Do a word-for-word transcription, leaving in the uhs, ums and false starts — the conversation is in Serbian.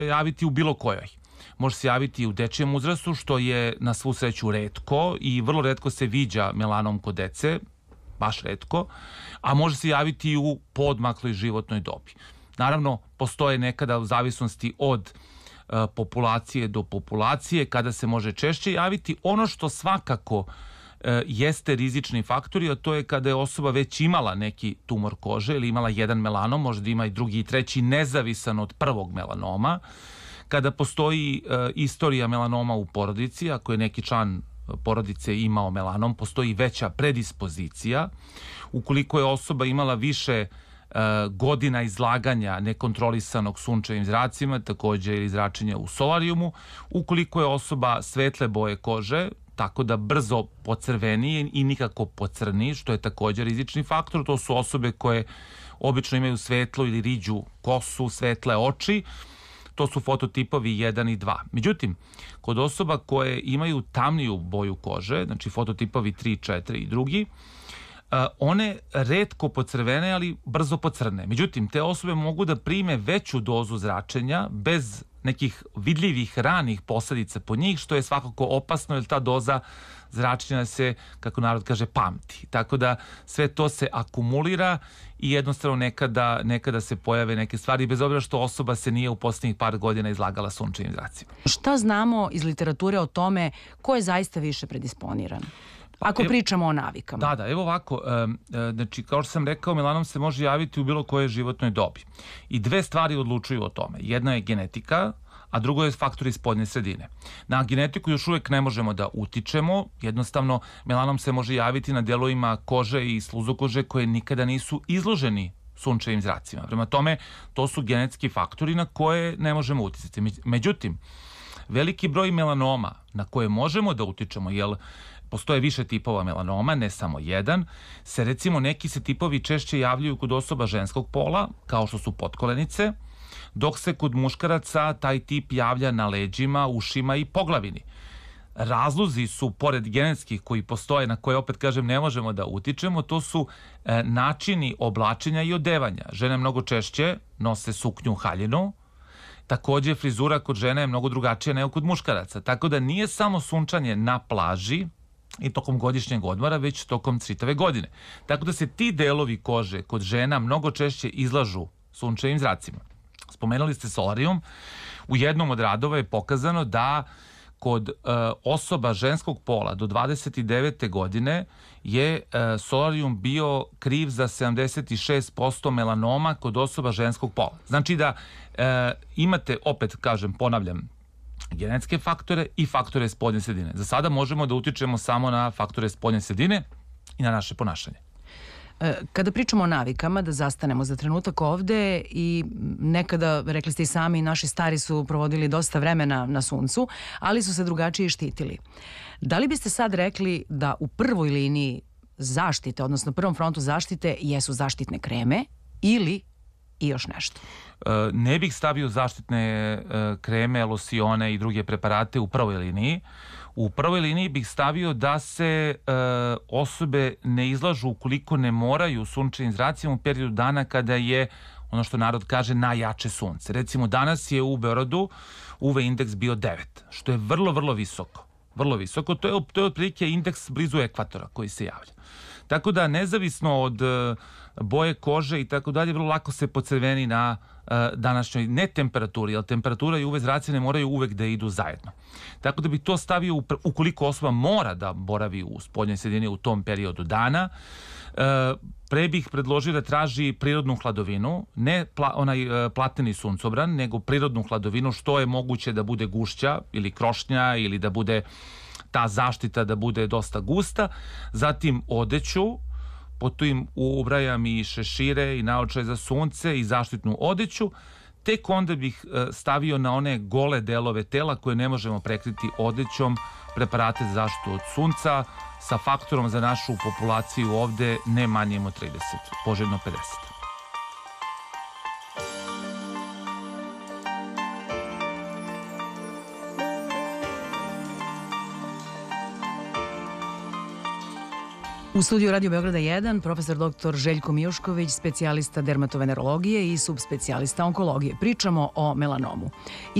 javiti u bilo kojoj. Može se javiti u dečijem uzrastu, što je na svu sreću retko i vrlo retko se viđa melanom kod dece, baš retko, a može se javiti i u poodmakloj životnoj dobi. Naravno, postoje nekada u zavisnosti od uh, populacije do populacije, kada se može češće javiti. Ono što svakako uh, jeste rizični faktori, a to je kada je osoba već imala neki tumor kože ili imala jedan melanom, možda ima i drugi i treći, nezavisan od prvog melanoma. Kada postoji uh, istorija melanoma u porodici, ako je neki član porodice imao melanom, postoji veća predispozicija. Ukoliko je osoba imala više uh, godina izlaganja nekontrolisanog sunčevim zracima, takođe ili zračenja u solarijumu, ukoliko je osoba svetle boje kože, tako da brzo pocrveni i nikako pocrni, što je takođe rizični faktor, to su osobe koje obično imaju svetlu ili riđu kosu, svetle oči, to su fototipovi jedan i dva. Međutim, kod osoba koje imaju tamniju boju kože, znači fototipovi tri, četiri i drugi, one retko pocrvene, ali brzo pocrne. Međutim, te osobe mogu da prime veću dozu zračenja bez nekih vidljivih ranih posledica po njih, što je svakako opasno, jer ta doza zračenja se, kako narod kaže, pamti. Tako da sve to se akumulira i jednostavno nekada, nekada se pojave neke stvari, bez obzira što osoba se nije u posljednjih par godina izlagala sunčevim zracima. Šta znamo iz literature o tome ko je zaista više predisponiran? Ako pričamo o navikama. Da, da, evo ovako, znači kao što sam rekao, melanom se može javiti u bilo kojoj životnoj dobi. I dve stvari odlučuju o tome. Jedna je genetika, a drugo je faktor iz spoljne sredine. Na genetiku još uvek ne možemo da utičemo, jednostavno melanom se može javiti na delovima kože i sluzokože koje nikada nisu izloženi sunčevim zracima. Prema tome, to su genetski faktori na koje ne možemo uticati. Međutim, veliki broj melanoma na koje možemo da utičemo, jer postoje više tipova melanoma, ne samo jedan, se recimo neki se tipovi češće javljaju kod osoba ženskog pola, kao što su potkolenice, dok se kod muškaraca taj tip javlja na leđima, ušima i poglavini. Razlozi su, pored genetskih koji postoje, na koje opet kažem ne možemo da utičemo, to su e, načini oblačenja i odevanja. Žene mnogo češće nose suknju haljinu, takođe frizura kod žene je mnogo drugačija nego kod muškaraca. Tako da nije samo sunčanje na plaži i tokom godišnjeg odmora, već tokom čitave godine. Tako da se ti delovi kože kod žena mnogo češće izlažu sunčevim zracima. Spomenuli ste solarijum. U jednom od radova je pokazano da kod e, osoba ženskog pola do dvadeset devete godine je e, solarijum bio kriv za sedamdeset šest posto melanoma kod osoba ženskog pola. Znači da e, imate, opet kažem, ponavljam, genetske faktore i faktore spoljne sredine. Za sada možemo da utičemo samo na faktore spoljne sredine i na naše ponašanje. Kada pričamo o navikama, da zastanemo za trenutak ovde, i nekada, rekli ste i sami, naši stari su provodili dosta vremena na suncu, ali su se drugačije štitili. Da li biste sad rekli da u prvoj liniji zaštite, odnosno prvom frontu zaštite, jesu zaštitne kreme ili i još nešto? Ne bih stavio zaštitne kreme, losione i druge preparate u prvoj liniji. U prvoj liniji bih stavio da se e, osobe ne izlažu ukoliko ne moraju sunčevim zracima u periodu dana kada je, ono što narod kaže, najjače sunce. Recimo danas je u Beogradu U V indeks bio devet, što je vrlo, vrlo visoko. Vrlo visoko. To je, to je otprilike indeks blizu ekvatora koji se javlja. Tako da nezavisno od e, boje kože i tako dalje, vrlo lako se pocrveni na e, današnjoj ne temperaturi, jer temperatura i U V zraci ne moraju uvek da idu zajedno. Tako da bih to stavio u, ukoliko osoba mora da boravi u spoljnoj sredini u tom periodu dana. E, pre bih predložio da traži prirodnu hladovinu, ne pla, onaj e, platneni suncobran, nego prirodnu hladovinu, što je moguće da bude gušća ili krošnja ili da bude ta zaštita da bude dosta gusta. Zatim odeću, potom ubrajam i šešire i naočare za sunce i zaštitnu odeću. Tek onda bih stavio na one gole delove tela koje ne možemo prekriti odećom preparate za zaštitu od sunca sa faktorom za našu populaciju ovde ne manjem od trideset, poželjno pedeset. U studiju Radio Beograda jedan, profesor doktor Željko Mijošković, specijalista dermatovenerologije i subspecijalista onkologije. Pričamo o melanomu.